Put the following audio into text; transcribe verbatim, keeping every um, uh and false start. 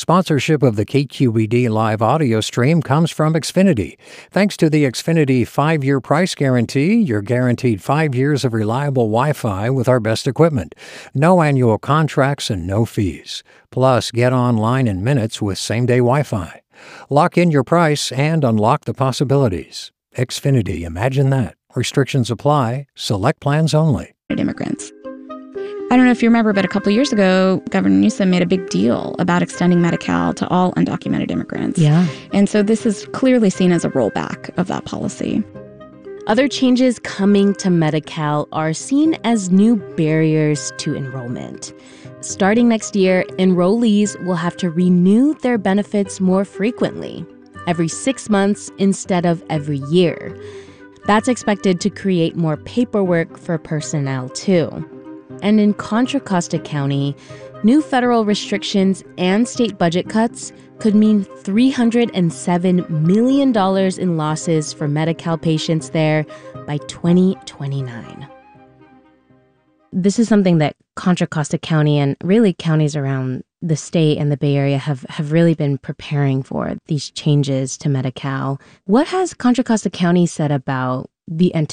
Sponsorship of the K Q E D live audio stream comes from Xfinity. Thanks to the Xfinity five-year price guarantee, you're guaranteed five years of reliable Wi-Fi with our best equipment. No annual contracts and no fees. Plus, get online in minutes with same-day Wi-Fi. Lock in your price and unlock the possibilities. Xfinity, imagine that. Restrictions apply. Select plans only. Immigrants. I don't know if you remember, but a couple of years ago, Governor Newsom made a big deal about extending Medi-Cal to all undocumented immigrants. Yeah. And so this is clearly seen as a rollback of that policy. Other changes coming to Medi-Cal are seen as new barriers to enrollment. Starting next year, enrollees will have to renew their benefits more frequently, every six months instead of every year. That's expected to create more paperwork for personnel, too. And in Contra Costa County, new federal restrictions and state budget cuts could mean three hundred seven million dollars in losses for Medi-Cal patients there by twenty twenty-nine. This is something that Contra Costa County and really counties around the state and the Bay Area have, have really been preparing for, these changes to Medi-Cal. What has Contra Costa County said about the